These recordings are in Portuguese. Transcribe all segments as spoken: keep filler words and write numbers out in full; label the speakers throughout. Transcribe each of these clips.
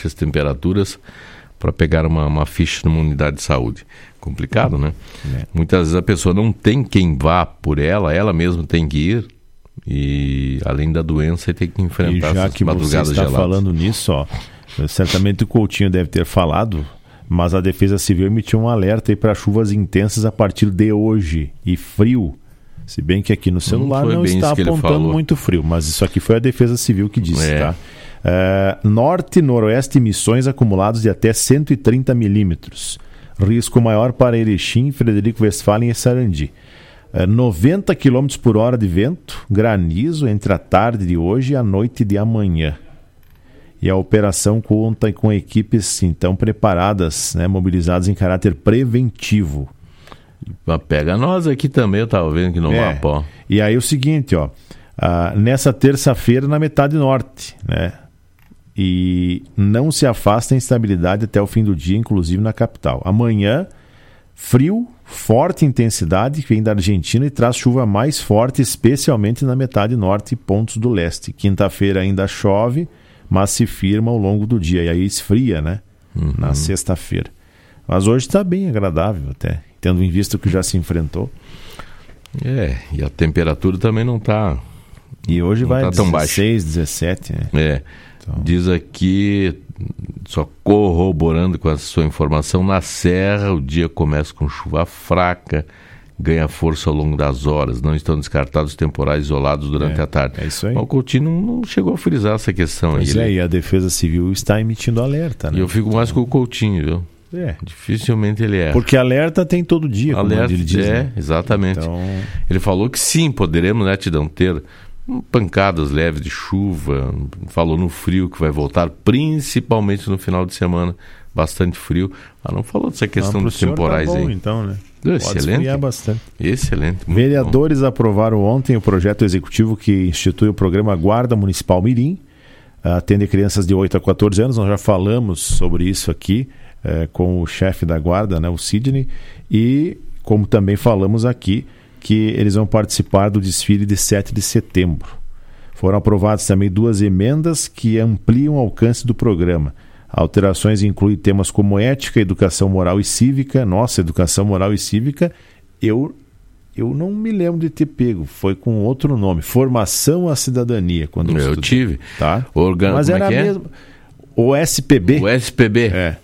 Speaker 1: baixas temperaturas para pegar uma, uma ficha numa unidade de saúde. Complicado, né? É. Muitas vezes a pessoa não tem quem vá por ela, ela mesma tem que ir, e além da doença tem que enfrentar
Speaker 2: essas madrugadas geladas. E já que você está
Speaker 1: geladas.
Speaker 2: falando nisso, ó, certamente o Coutinho deve ter falado, mas a Defesa Civil emitiu um alerta para chuvas intensas a partir de hoje e frio. Se bem que aqui no celular não, não está apontando muito frio, mas isso aqui foi a Defesa Civil que disse, é. tá? Uh, norte e noroeste, emissões acumulados de até cento e trinta milímetros. Risco maior para Erechim, Frederico Westphalen e Sarandi. Uh, noventa quilômetros por hora de vento, granizo entre a tarde de hoje e a noite de amanhã. E a operação conta com equipes então preparadas, né, mobilizadas em caráter preventivo.
Speaker 1: Pega nós aqui também, eu estava vendo que no
Speaker 2: é.
Speaker 1: mapa. Ó.
Speaker 2: E aí o seguinte, ó, uh, nessa terça-feira na metade norte, né? E não se afasta a instabilidade até o fim do dia, inclusive na capital. Amanhã, frio, forte intensidade, que vem da Argentina e traz chuva mais forte, especialmente na metade norte e pontos do leste. Quinta-feira ainda chove, mas se firma ao longo do dia. E aí esfria, né? Uhum. Na sexta-feira. Mas hoje está bem agradável até, tendo em vista o que já se enfrentou.
Speaker 1: É, e a temperatura também não está...
Speaker 2: E hoje vai
Speaker 1: tá tão
Speaker 2: dezesseis, dezessete, né?
Speaker 1: É. Então... Diz aqui, só corroborando com a sua informação, na Serra o dia começa com chuva fraca, ganha força ao longo das horas, não estão descartados temporais isolados durante
Speaker 2: é,
Speaker 1: a tarde.
Speaker 2: É isso aí.
Speaker 1: O Coutinho não, não chegou a frisar essa questão.
Speaker 2: Pois
Speaker 1: aí.
Speaker 2: é, e a Defesa Civil está emitindo alerta, né?
Speaker 1: E eu fico mais com o Coutinho, viu?
Speaker 2: É.
Speaker 1: Dificilmente ele é.
Speaker 2: Porque alerta tem todo dia,
Speaker 1: alerta,
Speaker 2: como ele diz.
Speaker 1: É,
Speaker 2: né?
Speaker 1: exatamente.
Speaker 2: Então...
Speaker 1: Ele falou que sim, poderemos, né, Tidão, ter pancadas leves de chuva, falou no frio que vai voltar, principalmente no final de semana, bastante frio, mas não falou dessa questão
Speaker 2: não,
Speaker 1: dos temporais
Speaker 2: tá bom,
Speaker 1: aí.
Speaker 2: Então, né?
Speaker 1: Excelente.
Speaker 2: Bastante.
Speaker 1: Excelente.
Speaker 2: Vereadores
Speaker 1: bom.
Speaker 2: aprovaram ontem o projeto executivo que institui o programa Guarda Municipal Mirim, atende crianças de oito a quatorze anos. Nós já falamos sobre isso aqui eh, com o chefe da guarda, né, o Sidney, e como também falamos aqui, que eles vão participar do desfile de sete de setembro. Foram aprovadas também duas emendas que ampliam o alcance do programa. Alterações incluem temas como ética, educação moral e cívica. Nossa, educação moral e cívica, eu, eu não me lembro de ter pego. Foi com outro nome. Formação à cidadania. Quando eu,
Speaker 1: eu tive.
Speaker 2: Tá?
Speaker 1: Organ...
Speaker 2: Mas
Speaker 1: Como
Speaker 2: era
Speaker 1: é que é?
Speaker 2: mesmo. O S P B.
Speaker 1: O S P B.
Speaker 2: É.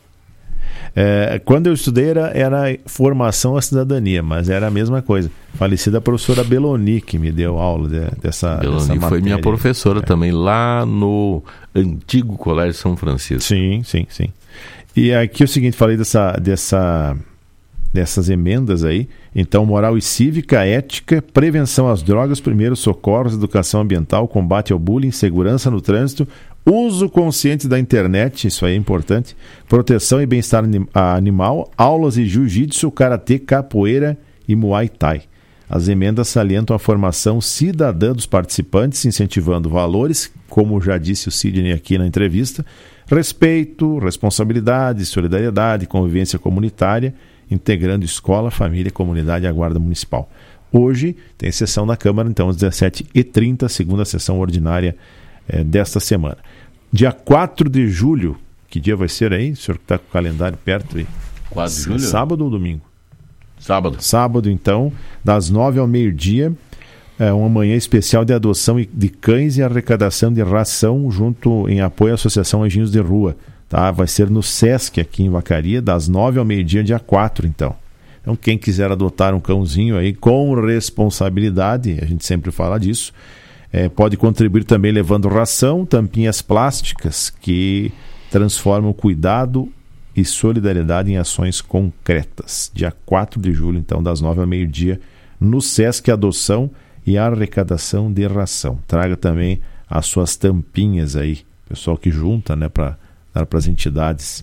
Speaker 2: É, quando eu estudei era, era formação à cidadania, mas era a mesma coisa. Falecida professora Beloni, que me deu aula de, dessa,
Speaker 1: Beloni
Speaker 2: dessa matéria.
Speaker 1: Foi minha professora
Speaker 2: é.
Speaker 1: também, lá no antigo Colégio São Francisco.
Speaker 2: Sim, sim, sim. E aqui é o seguinte, falei dessa, dessa, dessas emendas aí. Então, moral e cívica, ética, prevenção às drogas, primeiros socorros, educação ambiental, combate ao bullying, segurança no trânsito, uso consciente da internet, isso aí é importante, proteção e bem-estar animal, aulas de jiu-jitsu, karatê, capoeira e muay thai. As emendas salientam a formação cidadã dos participantes, incentivando valores, como já disse o Sidney aqui na entrevista, respeito, responsabilidade, solidariedade, convivência comunitária, integrando escola, família, comunidade e a Guarda Municipal. Hoje tem sessão da Câmara, então, às dezessete e trinta, segunda sessão ordinária é, desta semana. Dia quatro de julho, que dia vai ser aí? O senhor que está com o calendário perto aí?
Speaker 1: quatro de julho?
Speaker 2: Sábado ou domingo?
Speaker 1: Sábado.
Speaker 2: Sábado, então, das nove ao meio-dia, é uma manhã especial de adoção de cães e arrecadação de ração junto em apoio à Associação Anjinhos de Rua. Tá? Vai ser no Sesc, aqui em Vacaria, das nove ao meio-dia, dia quatro, então. Então, quem quiser adotar um cãozinho aí com responsabilidade, a gente sempre fala disso, é, pode contribuir também levando ração, tampinhas plásticas que transformam cuidado e solidariedade em ações concretas. Dia quatro de julho, então, das nove ao meio-dia, no Sesc Adoção e Arrecadação de Ração. Traga também as suas tampinhas aí, pessoal que junta, né, para dar para as entidades,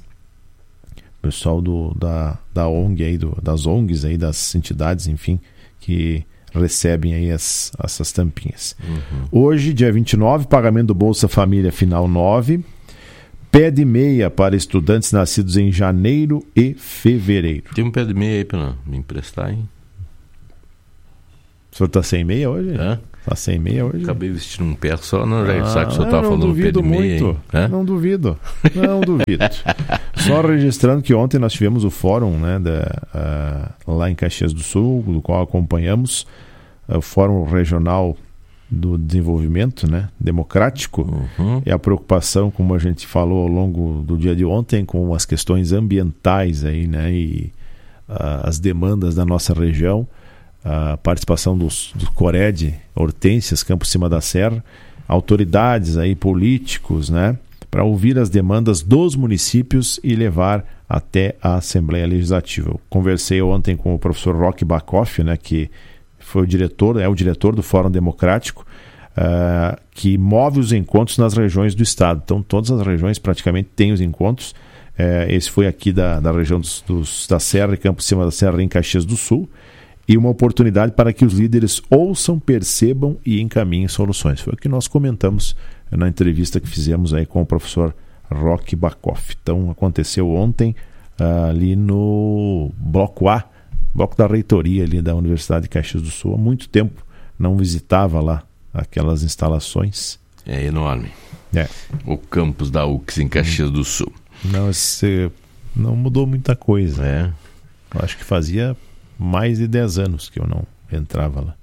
Speaker 2: pessoal do, da, da O N G aí, do, das O N Gs aí, das entidades, enfim, que recebem aí as, essas tampinhas. Uhum. Hoje, dia vinte e nove, pagamento do Bolsa Família final nove, pé de meia para estudantes nascidos em janeiro e fevereiro.
Speaker 1: Tem um pé de meia aí para me emprestar, hein?
Speaker 2: O senhor está sem meia hoje?
Speaker 1: Hã?
Speaker 2: Tá sem meia hoje?
Speaker 1: Acabei vestindo um pé só, não, já
Speaker 2: ah,
Speaker 1: sabe que o senhor estava falando pé de meia.
Speaker 2: Muito.
Speaker 1: Hein?
Speaker 2: Não duvido. Não duvido. Só registrando que ontem nós tivemos o fórum, né, da, uh, lá em Caxias do Sul, do qual acompanhamos, uh, o Fórum Regional do Desenvolvimento, né, Democrático,
Speaker 1: uhum.
Speaker 2: E a preocupação, como a gente falou ao longo do dia de ontem, com as questões ambientais aí, né, e uh, as demandas da nossa região. A participação dos, do Cored, Hortências, Campo Cima da Serra, autoridades aí, políticos, né, para ouvir as demandas dos municípios e levar até a Assembleia Legislativa. Eu conversei ontem com o professor Roque Bacoff, né, que foi o diretor, é o diretor do Fórum Democrático, uh, que move os encontros nas regiões do estado. Então, todas as regiões praticamente têm os encontros. Uh, esse foi aqui da, da região dos, dos, da Serra e Campo Cima da Serra, em Caxias do Sul. E uma oportunidade para que os líderes ouçam, percebam e encaminhem soluções. Foi o que nós comentamos na entrevista que fizemos aí com o professor Roque Bacoff. Então, aconteceu ontem uh, ali no Bloco A, bloco da reitoria ali da Universidade de Caxias do Sul. Há muito tempo não visitava lá aquelas instalações.
Speaker 1: É enorme.
Speaker 2: É.
Speaker 1: O campus da U C S em Caxias do Sul.
Speaker 2: Não, esse, não mudou muita coisa.
Speaker 1: É.
Speaker 2: Eu acho que fazia mais de dez anos que eu não entrava lá.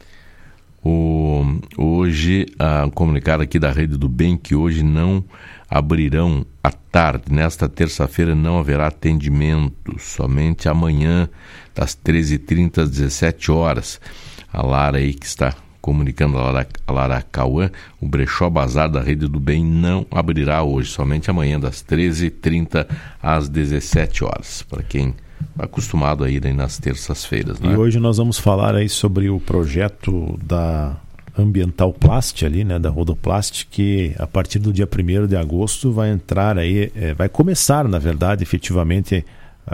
Speaker 1: O, hoje, a comunicar aqui da Rede do Bem que hoje não abrirão à tarde. Nesta terça-feira não haverá atendimento, somente amanhã, das treze e trinta às dezessete horas. A Lara aí que está comunicando, a Lara, a Lara Cauã, o Brechó Bazar da Rede do Bem não abrirá hoje, somente amanhã, das treze e trinta às dezessete horas. Para quem acostumado a ir aí nas terças-feiras, né?
Speaker 2: E hoje nós vamos falar aí sobre o projeto da Ambiental Plast ali, né, da Rodoplast, que a partir do dia primeiro de agosto vai entrar aí, é, vai começar, na verdade, efetivamente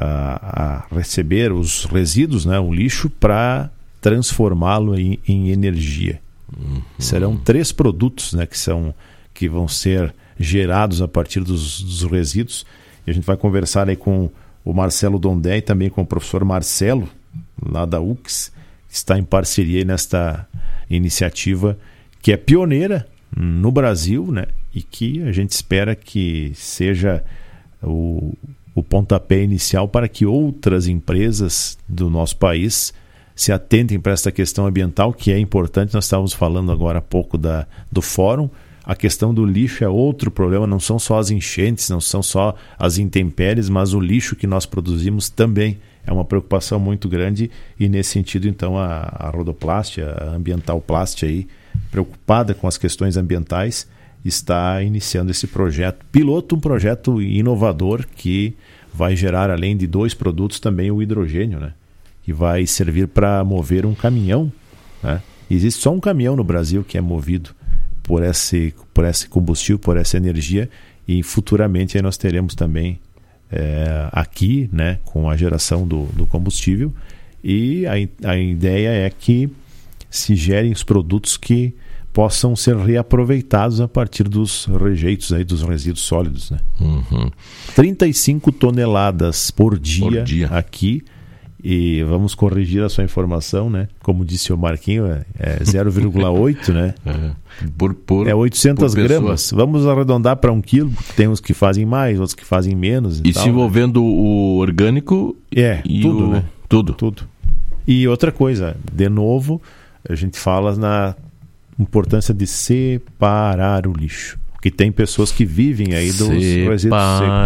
Speaker 2: a, a receber os resíduos, né, o lixo, para transformá-lo em, em energia. Uhum. Serão três produtos, né, que são que vão ser gerados a partir dos, dos resíduos, e a gente vai conversar aí com o Marcelo Dondé e também com o professor Marcelo, lá da U C S, que está em parceria nesta iniciativa que é pioneira no Brasil, né? E que a gente espera que seja o, o pontapé inicial para que outras empresas do nosso país se atentem para essa questão ambiental, que é importante. Nós estávamos falando agora há pouco da, do fórum. A questão do lixo é outro problema, não são só as enchentes, não são só as intempéries, mas o lixo que nós produzimos também é uma preocupação muito grande, e nesse sentido, então, a, a Rodoplast, a Ambiental Plast, aí, preocupada com as questões ambientais, está iniciando esse projeto piloto, um projeto inovador que vai gerar, além de dois produtos, também o hidrogênio, né? Que vai servir para mover um caminhão, né? Existe só um caminhão no Brasil que é movido por esse, por esse combustível, por essa energia, e futuramente aí nós teremos também é, aqui, né, com a geração do, do combustível, e a, a ideia é que se gerem os produtos que possam ser reaproveitados a partir dos rejeitos, aí, dos resíduos sólidos, né?
Speaker 1: Uhum.
Speaker 2: trinta e cinco toneladas por dia,
Speaker 1: por dia
Speaker 2: aqui. E vamos corrigir a sua informação, né? Como disse o Marquinho, é zero vírgula oito, né?
Speaker 1: É. Por, por,
Speaker 2: é oitocentas gramas. Vamos arredondar para um quilo, porque tem uns que fazem mais, outros que fazem menos. E,
Speaker 1: e
Speaker 2: tal,
Speaker 1: se envolvendo, né, o orgânico
Speaker 2: é,
Speaker 1: e
Speaker 2: tudo,
Speaker 1: o...
Speaker 2: né?
Speaker 1: Tudo.
Speaker 2: Tudo. E outra coisa, de novo, a gente fala na importância de separar o lixo. Porque tem pessoas que vivem aí dos resíduos secos.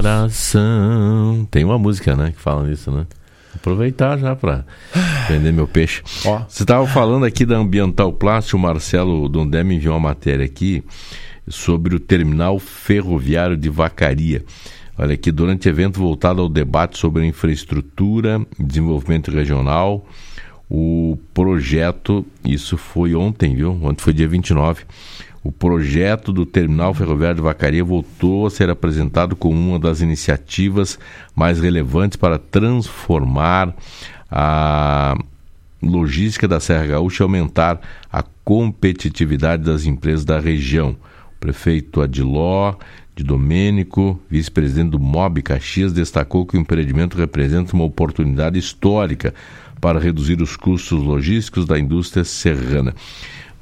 Speaker 1: Separação. Tem uma música, né, que fala isso, né? Aproveitar já para vender meu peixe.
Speaker 2: Ó.
Speaker 1: Você estava falando aqui da Ambiental Plast, o Marcelo Dondé me enviou uma matéria aqui sobre o terminal ferroviário de Vacaria. Olha aqui, durante evento voltado ao debate sobre infraestrutura e desenvolvimento regional, o projeto, isso foi ontem, viu? Ontem foi dia vinte e nove. O projeto do Terminal Ferroviário de Vacaria voltou a ser apresentado como uma das iniciativas mais relevantes para transformar a logística da Serra Gaúcha e aumentar a competitividade das empresas da região. O prefeito Adiló de Domênico, vice-presidente do M O B Caxias, destacou que o empreendimento representa uma oportunidade histórica para reduzir os custos logísticos da indústria serrana.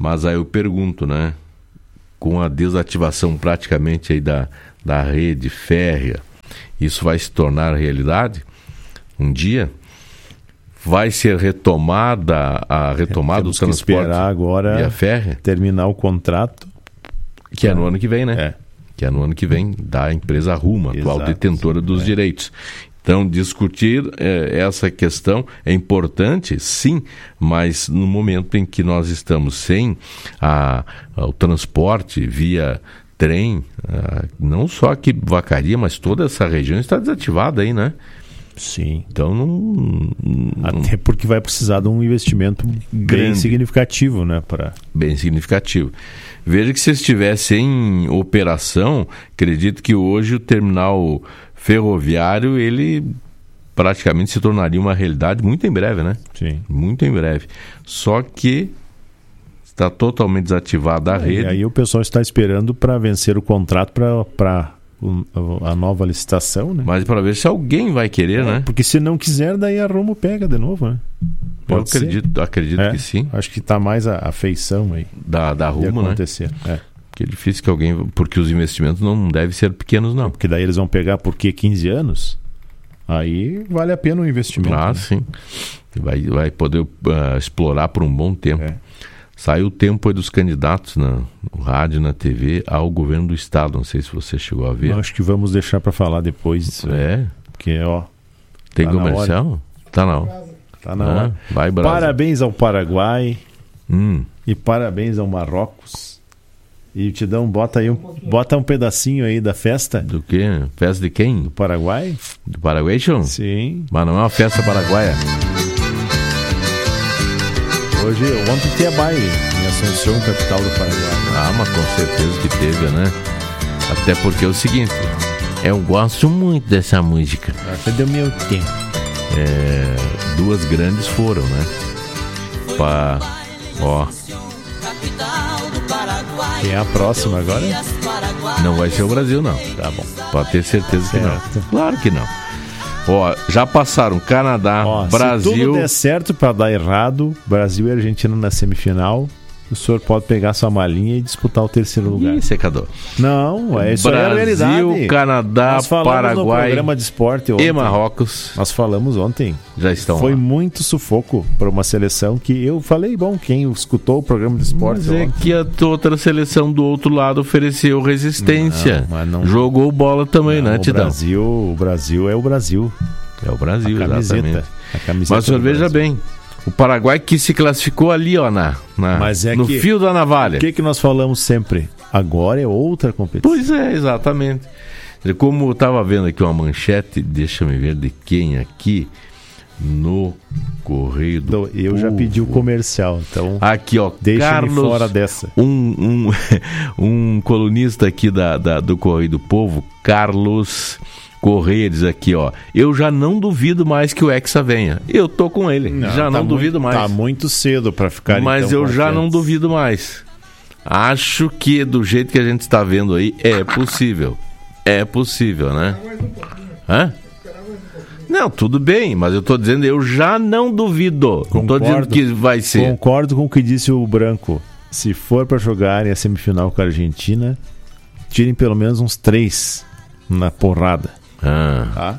Speaker 1: Mas aí eu pergunto, né? Com a desativação praticamente aí da, da rede férrea, isso vai se tornar realidade? Um dia? Vai ser retomada a retomada
Speaker 2: Temos
Speaker 1: do transporte
Speaker 2: que esperar agora
Speaker 1: via férrea?
Speaker 2: Terminar o contrato.
Speaker 1: Que é no ano que vem, né?
Speaker 2: É.
Speaker 1: Que é no ano que vem da empresa Rumo, atual
Speaker 2: Exato.
Speaker 1: detentora dos
Speaker 2: É.
Speaker 1: direitos. Então, discutir eh, essa questão é importante, sim, mas no momento em que nós estamos sem a, a, o transporte via trem, ah, não só aqui Vacaria, mas toda essa região está desativada aí, né?
Speaker 2: Sim.
Speaker 1: Então, não... não
Speaker 2: Até porque vai precisar de um investimento bem
Speaker 1: Grande.
Speaker 2: significativo, né? Pra...
Speaker 1: Bem significativo. Veja que se estivesse em operação, acredito que hoje o terminal ferroviário, ele praticamente se tornaria uma realidade muito em breve, né?
Speaker 2: Sim.
Speaker 1: Muito em breve. Só que está totalmente desativada a rede.
Speaker 2: E aí o pessoal está esperando para vencer o contrato para a nova licitação, né?
Speaker 1: Mas para ver se alguém vai querer, né?
Speaker 2: Porque se não quiser, daí a Rumo pega de novo, né?
Speaker 1: Eu
Speaker 2: Pode ser.
Speaker 1: acredito, acredito
Speaker 2: É,
Speaker 1: que sim.
Speaker 2: Acho que está mais a, a feição aí
Speaker 1: Da, da
Speaker 2: de
Speaker 1: Rumo, né?
Speaker 2: acontecer. É.
Speaker 1: Que é difícil que alguém... Porque os investimentos não devem ser pequenos, não.
Speaker 2: Porque daí eles vão pegar por quê? quinze anos? Aí vale a pena o investimento.
Speaker 1: Ah,
Speaker 2: né?
Speaker 1: sim. Vai, vai poder uh, explorar por um bom tempo.
Speaker 2: É.
Speaker 1: Saiu o tempo aí dos candidatos na, no rádio, na T V, ao governo do estado. Não sei se você chegou a ver.
Speaker 2: Eu acho que vamos deixar para falar depois disso. aí.
Speaker 1: É.
Speaker 2: Porque, ó,
Speaker 1: Tem
Speaker 2: Tá na
Speaker 1: comercial? Tá não.
Speaker 2: tá na
Speaker 1: Ah,
Speaker 2: hora.
Speaker 1: vai, Brasil.
Speaker 2: Parabéns ao Paraguai
Speaker 1: Hum,
Speaker 2: e parabéns ao Marrocos. E te dão, bota aí um, bota um pedacinho aí da festa
Speaker 1: do quê? Festa de quem?
Speaker 2: do Paraguai.
Speaker 1: Do Paraguation?
Speaker 2: Sim.
Speaker 1: Mas não é uma festa paraguaia.
Speaker 2: Hoje, ontem tinha baile em Assunção, capital do Paraguai.
Speaker 1: Ah, mas com certeza que teve, né? Até porque é o seguinte, eu gosto muito dessa música.
Speaker 2: Até deu meu tempo.
Speaker 1: É, duas grandes foram, né? Pra, ó,
Speaker 2: Quem é a próxima agora?
Speaker 1: não vai ser o Brasil, não.
Speaker 2: Tá bom.
Speaker 1: Pode ter certeza que não.
Speaker 2: Certo.
Speaker 1: Claro que não. Ó, já passaram Canadá,
Speaker 2: Ó, se
Speaker 1: Brasil...
Speaker 2: tudo der certo para dar errado, Brasil e Argentina na semifinal, o senhor pode pegar sua malinha e disputar o terceiro lugar.
Speaker 1: Ih, secador.
Speaker 2: Não, é isso aí é a realidade.
Speaker 1: Brasil, Canadá,
Speaker 2: Nós falamos no
Speaker 1: Paraguai
Speaker 2: programa de esporte ontem.
Speaker 1: e Marrocos
Speaker 2: Nós falamos ontem.
Speaker 1: já estão
Speaker 2: Foi
Speaker 1: lá.
Speaker 2: muito sufoco para uma seleção que eu falei, bom, quem escutou o programa de esporte
Speaker 1: Mas é
Speaker 2: ontem,
Speaker 1: que a outra seleção do outro lado ofereceu resistência.
Speaker 2: Não, mas não-
Speaker 1: Jogou bola também,
Speaker 2: não,
Speaker 1: né,
Speaker 2: o
Speaker 1: Tidão?
Speaker 2: Brasil, o Brasil é o Brasil.
Speaker 1: É o Brasil,
Speaker 2: A camiseta.
Speaker 1: exatamente.
Speaker 2: A camiseta
Speaker 1: Mas o senhor
Speaker 2: do
Speaker 1: veja
Speaker 2: Brasil.
Speaker 1: bem, o Paraguai que se classificou ali, ó, na, na-
Speaker 2: Mas é
Speaker 1: no
Speaker 2: que-
Speaker 1: fio da navalha.
Speaker 2: O que, que nós falamos sempre? Agora é outra competição.
Speaker 1: Pois é, exatamente. Como eu estava vendo aqui uma manchete, deixa eu ver de quem aqui, no Correio do
Speaker 2: Então, eu já
Speaker 1: Povo.
Speaker 2: pedi o comercial, então
Speaker 1: Aqui, ó,
Speaker 2: deixa-me
Speaker 1: Carlos,
Speaker 2: fora dessa.
Speaker 1: um, um, um colunista aqui da, da- do Correio do Povo, Carlos Correia, diz aqui, ó, eu já não duvido mais que o Hexa venha. Eu tô com ele, já
Speaker 2: tá
Speaker 1: não
Speaker 2: muito-
Speaker 1: duvido mais.
Speaker 2: Tá muito cedo para ficar
Speaker 1: Mas
Speaker 2: então,
Speaker 1: eu já
Speaker 2: confiantes.
Speaker 1: não duvido mais. Acho que do jeito que a gente está vendo aí, é possível. É possível, né? Hã? Não, tudo bem, mas eu tô dizendo, eu já não duvido. Não tô
Speaker 2: Concordo.
Speaker 1: dizendo que vai ser.
Speaker 2: Concordo com o que disse o Branco. Se for para jogarem a semifinal com a Argentina, tirem pelo menos uns três na porrada.
Speaker 1: Ah.
Speaker 2: Tá?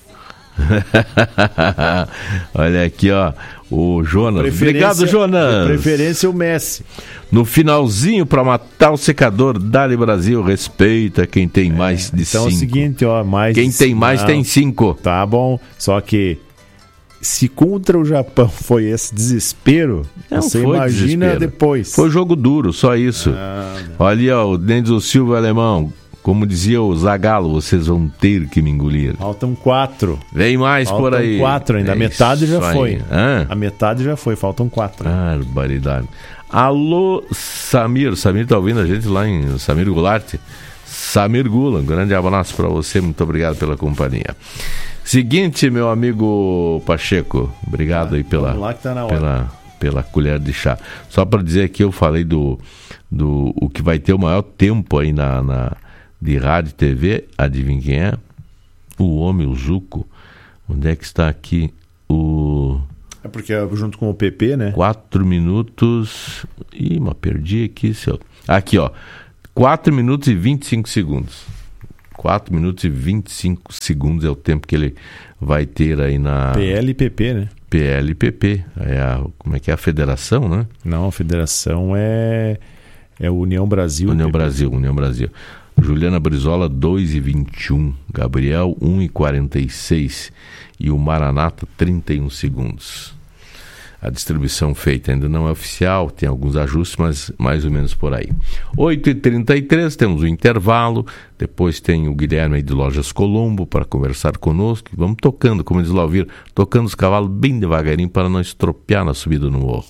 Speaker 1: Olha aqui, ó. O Jonas. Obrigado,
Speaker 2: De
Speaker 1: Jonas.
Speaker 2: preferência o Messi.
Speaker 1: No finalzinho, para matar o secador, Dali Brasil, respeita quem tem mais de
Speaker 2: Então
Speaker 1: cinco.
Speaker 2: é o seguinte, ó, mais
Speaker 1: Quem tem mais
Speaker 2: Não,
Speaker 1: tem cinco.
Speaker 2: Tá bom, só que se contra o Japão foi esse desespero,
Speaker 1: Não
Speaker 2: você
Speaker 1: foi
Speaker 2: imagina
Speaker 1: desespero.
Speaker 2: depois.
Speaker 1: Foi jogo duro, só isso.
Speaker 2: Ah,
Speaker 1: Olha, ó, o Denzel Silva alemão. Como dizia o Zagallo, vocês vão ter que me engolir.
Speaker 2: Faltam quatro.
Speaker 1: Vem mais
Speaker 2: Faltam
Speaker 1: por aí.
Speaker 2: quatro ainda. A
Speaker 1: É
Speaker 2: metade já
Speaker 1: isso aí.
Speaker 2: foi.
Speaker 1: Hã?
Speaker 2: A metade já foi, faltam quatro.
Speaker 1: Barbaridade. Alô, Samir. Samir tá ouvindo a gente lá em Samir Goulart. Samir Gula, um grande abraço para você. Muito obrigado pela companhia. Seguinte, meu amigo Pacheco. Obrigado aí pela,
Speaker 2: Vamos lá que tá na hora.
Speaker 1: pela, pela colher de chá. Só para dizer que eu falei do, do o que vai ter o maior tempo aí na, na, de rádio e T V. Adivinha quem é? O homem, o Juco. Onde é que está aqui o...
Speaker 2: É porque é junto com o P P, né?
Speaker 1: quatro minutos... Ih, mas perdi aqui. Seu... Aqui, ó. quatro minutos e vinte e cinco segundos. quatro minutos e vinte e cinco segundos é o tempo que ele vai ter aí na...
Speaker 2: P L P P, né?
Speaker 1: P L P P. É a, como é que é? A federação, né?
Speaker 2: Não, a federação é, é União Brasil.
Speaker 1: União
Speaker 2: P P.
Speaker 1: Brasil, União Brasil. Juliana Brizola, dois e vinte e um. Gabriel, um e quarenta e seis. E o Maranata, trinta e um segundos. A distribuição feita ainda não é oficial, tem alguns ajustes, mas mais ou menos por aí. oito e trinta e três, temos o intervalo, depois tem o Guilherme aí de Lojas Colombo para conversar conosco. Vamos tocando, como diz o Lauvir, tocando os cavalos bem devagarinho para não estropiar na subida no morro.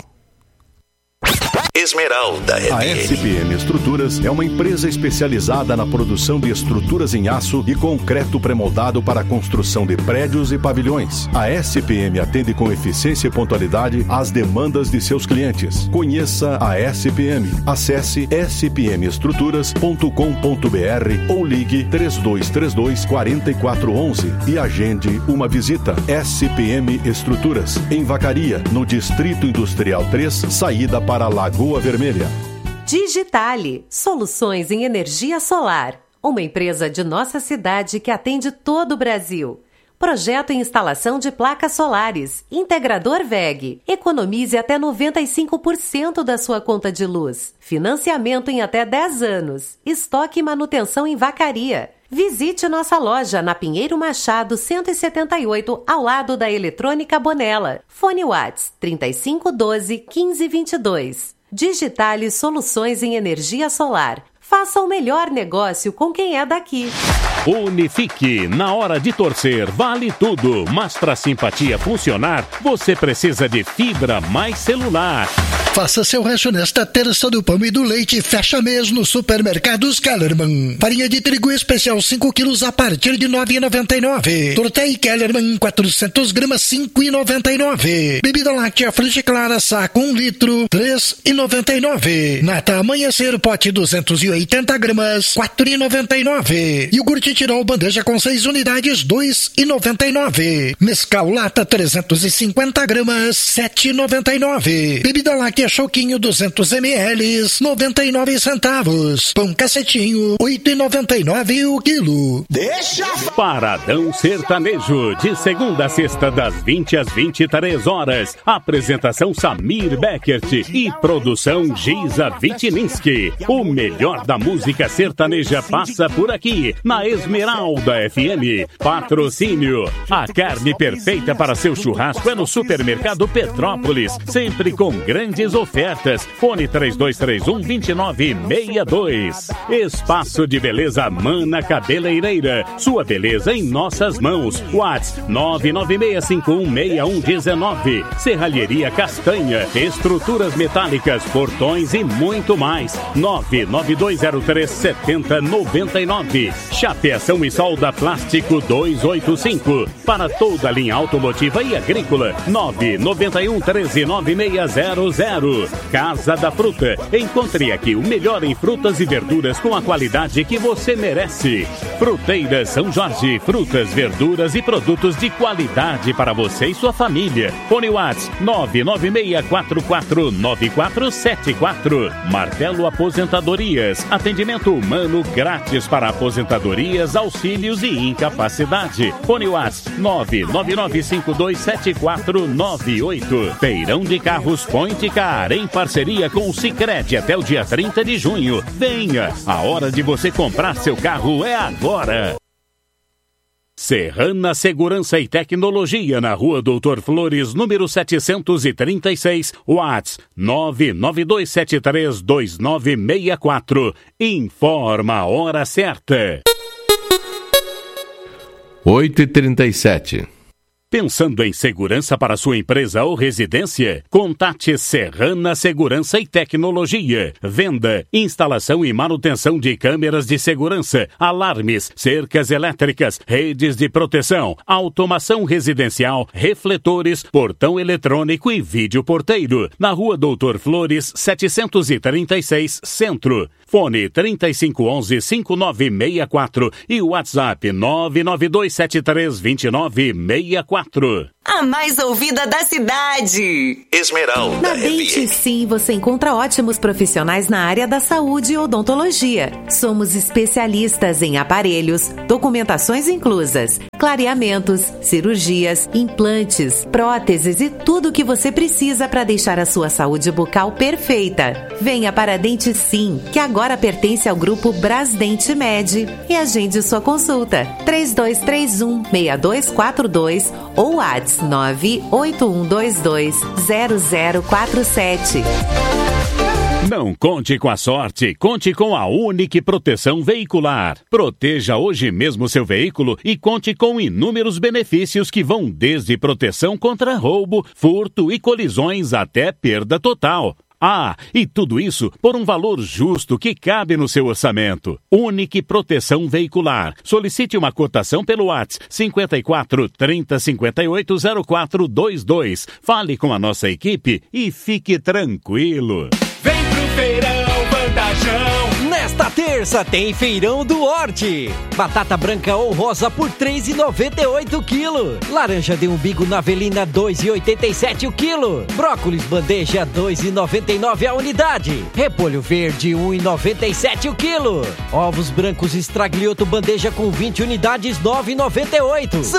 Speaker 3: Esmeralda F M.
Speaker 4: A S P M Estruturas é uma empresa especializada na produção de estruturas em aço e concreto pré-moldado para a construção de prédios e pavilhões. A S P M atende com eficiência e pontualidade às demandas de seus clientes. Conheça a S P M. Acesse s p m estruturas ponto com ponto b r ou ligue três dois três dois, quatro quatro um um e agende uma visita. S P M Estruturas, em Vacaria, no Distrito Industrial três, saída para Lagoa Vermelha.
Speaker 5: Digitale, soluções em energia solar. Uma empresa de nossa cidade que atende todo o Brasil. Projeto e instalação de placas solares. Integrador V E G. Economize até noventa e cinco por cento da sua conta de luz. Financiamento em até dez anos. Estoque e manutenção em Vacaria. Visite nossa loja na Pinheiro Machado cento e setenta e oito, ao lado da Eletrônica Bonella. Fone Whats trinta e cinco doze, quinze vinte e dois. Digitale Soluções em Energia Solar. Faça o melhor negócio com quem é daqui.
Speaker 6: Unifique, na hora de torcer, vale tudo. Mas para a simpatia funcionar, você precisa de fibra mais celular.
Speaker 7: Faça seu rancho nesta terça do pão e do leite. Fecha mês no Supermercados Kellerman. Farinha de trigo especial cinco quilos a partir de nove reais e noventa e nove centavos. Tortei Kellerman quatrocentos gramas cinco reais e noventa e nove centavos. Bebida láctea Frute Clara saco um litro três reais e noventa e nove centavos. Nata Amanhecer pote duzentos e oitenta gramas quatro reais e noventa e nove centavos. Iogurte Tirol bandeja com seis unidades dois reais e noventa e nove centavos. Mescal lata trezentos e cinquenta gramas sete reais e noventa e nove centavos. Bebida láctea Choquinho duzentos mililitros, noventa e nove centavos. Pão cacetinho, oito reais e noventa e nove centavos o quilo.
Speaker 3: Deixa...
Speaker 6: Paradão Sertanejo, de segunda a sexta, das vinte às vinte e três horas. Apresentação Samir Beckert e produção Giza Vitininski. O melhor da música sertaneja passa por aqui, na Esmeralda F M. Patrocínio. A carne perfeita para seu churrasco é no Supermercado Petrópolis, sempre com grandes ofertas. Fone três dois três um, dois nove seis dois. Espaço de Beleza Mana Cabeleireira. Sua beleza em nossas mãos. WhatsApp nove nove seis cinco um seis um um nove. Serralheria Castanha. Estruturas metálicas, portões e muito mais. nove nove dois zero três sete zero nove nove. Chapeação e solda Plástico duzentos e oitenta e cinco. Para toda a linha automotiva e agrícola. nove nove um um três nove seis zero zero. Casa da Fruta. Encontre aqui o melhor em frutas e verduras com a qualidade que você merece. Fruteira São Jorge. Frutas, verduras e produtos de qualidade para você e sua família. Fone WhatsApp nove nove seis quatro quatro nove quatro sete quatro. Martelo Aposentadorias. Atendimento humano grátis para aposentadorias, auxílios e incapacidade. Fone WhatsApp nove nove nove cinco dois sete quatro nove oito. Feirão de Carros Point Car, em parceria com o Sicredi até o dia trinta de junho. Venha, a hora de você comprar seu carro é agora. Serrana Segurança e Tecnologia, na Rua Doutor Flores, número setecentos e trinta e seis, WhatsApp nove nove dois sete três dois nove seis quatro. Informa a hora certa.
Speaker 1: oito e trinta e sete.
Speaker 6: Pensando em segurança para sua empresa ou residência? Contate Serrana Segurança e Tecnologia. Venda, instalação e manutenção de câmeras de segurança, alarmes, cercas elétricas, redes de proteção, automação residencial, refletores, portão eletrônico e vídeo porteiro. Na Rua Doutor Flores, setecentos e trinta e seis, Centro. Fone trinta e cinco onze, cinco nove seis quatro e WhatsApp nove nove dois sete três dois nove seis quatro. quatro.
Speaker 3: A mais ouvida da cidade.
Speaker 8: Esmeralda.
Speaker 5: Na Dente Sim, você encontra ótimos profissionais na área da saúde e odontologia. Somos especialistas em aparelhos, documentações inclusas, clareamentos, cirurgias, implantes, próteses e tudo o que você precisa para deixar a sua saúde bucal perfeita. Venha para a Dente Sim, que agora pertence ao grupo Brasdente Med, e agende sua consulta. três dois três um, seis dois quatro dois ou WhatsApp nove oito um dois dois zero zero quatro sete.
Speaker 6: Não conte com a sorte, conte com a Unique Proteção Veicular. Proteja hoje mesmo seu veículo e conte com inúmeros benefícios que vão desde proteção contra roubo, furto e colisões até perda total. Ah, e tudo isso por um valor justo que cabe no seu orçamento. Unique Proteção Veicular. Solicite uma cotação pelo WhatsApp cinco quatro, trinta, cinquenta e oito, zero quatro dois dois. Fale com a nossa equipe e fique tranquilo.
Speaker 9: Vem pro feirão Vantajão. Nesta terça tem feirão do Horti. Batata branca ou rosa por três reais e noventa e oito o quilo. Laranja de umbigo navelina dois reais e oitenta e sete o quilo. Brócolis bandeja dois reais e noventa e nove a unidade. Repolho verde um real e noventa e sete o quilo. Ovos brancos estraglioto bandeja com vinte unidades nove reais e noventa e oito.